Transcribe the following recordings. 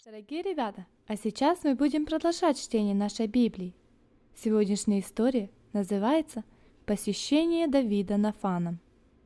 Дорогие ребята, а сейчас мы будем продолжать чтение нашей Библии. Сегодняшняя история называется «Посещение Давида Нафаном».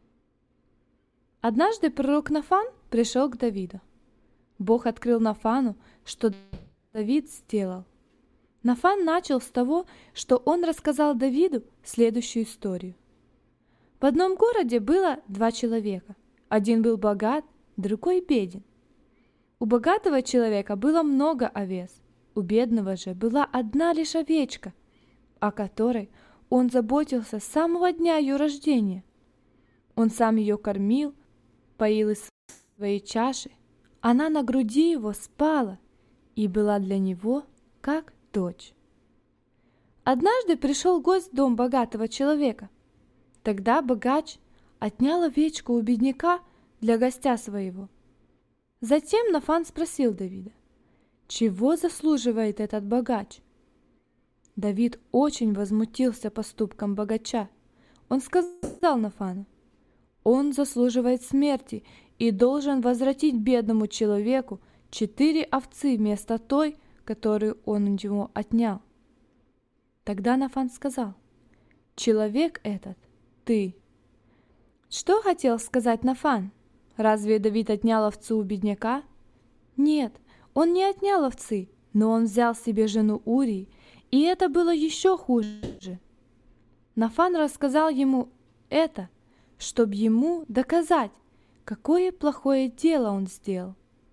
Однажды пророк Нафан пришел к Давиду. Бог открыл Нафану, что Давид сделал. Нафан начал с того, что он рассказал Давиду следующую историю. В одном городе было два человека. Один был богат, другой беден. У богатого человека было много овец, у бедного же была одна лишь овечка, о которой он заботился с самого дня ее рождения. Он сам ее кормил, поил из своей чаши, она на груди его спала и была для него как дочь. Однажды пришел гость в дом богатого человека. Тогда богач отнял овечку у бедняка для гостя своего. Затем Нафан спросил Давида, чего заслуживает этот богач? Давид очень возмутился поступком богача. Он сказал Нафану, он заслуживает смерти и должен возвратить бедному человеку 4 овцы вместо той, которую он у него отнял. Тогда Нафан сказал, человек этот ты. Что хотел сказать Нафан? Разве Давид отнял овцу у бедняка? Нет, он не отнял овцы, но он взял себе жену Урии, и это было еще хуже. Нафан рассказал ему это, чтобы ему доказать, какое плохое дело он сделал.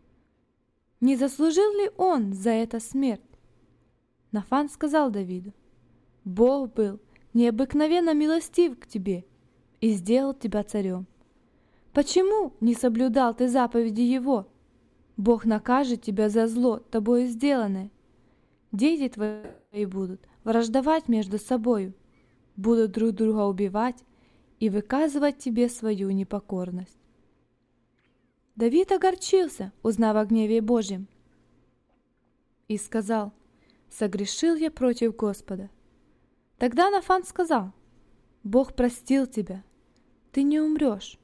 Не заслужил ли он за это смерть? Нафан сказал Давиду, Бог был необыкновенно милостив к тебе и сделал тебя царем. Почему не соблюдал ты заповеди Его? Бог накажет тебя за зло, тобою сделанное. Дети твои будут враждовать между собою, будут друг друга убивать и выказывать тебе свою непокорность. Давид огорчился, узнав о гневе Божьем, и сказал, согрешил я против Господа. Тогда Нафан сказал, Бог простил тебя, ты не умрешь.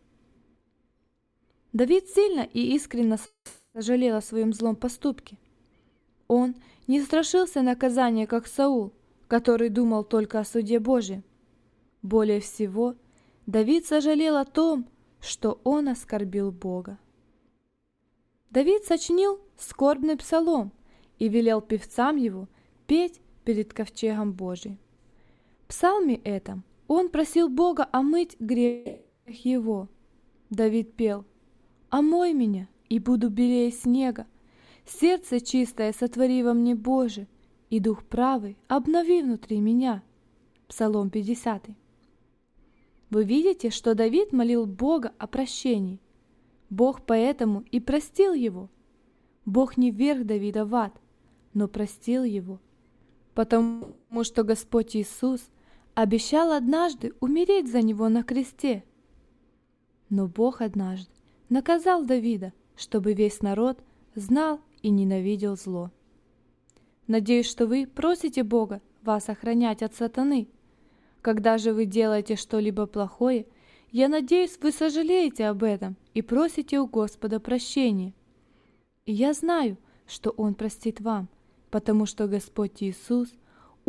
Давид сильно и искренне сожалел о своем злом поступке. Он не страшился наказания, как Саул, который думал только о суде Божьем. Более всего, Давид сожалел о том, что он оскорбил Бога. Давид сочинил скорбный псалом и велел певцам его петь перед ковчегом Божиим. В псалме этом он просил Бога омыть грех его. Давид пел: «Омой меня, и буду белее снега, сердце чистое сотвори во мне, Боже, и дух правый обнови внутри меня». Псалом 50. Вы видите, что Давид молил Бога о прощении. Бог поэтому и простил его. Бог не вверг Давида в ад, но простил его, потому что Господь Иисус обещал однажды умереть за него на кресте. Но Бог однажды наказал Давида, чтобы весь народ знал и ненавидел зло. Надеюсь, что вы просите Бога вас охранять от сатаны. Когда же вы делаете что-либо плохое, я надеюсь, вы сожалеете об этом и просите у Господа прощения. И я знаю, что Он простит вам, потому что Господь Иисус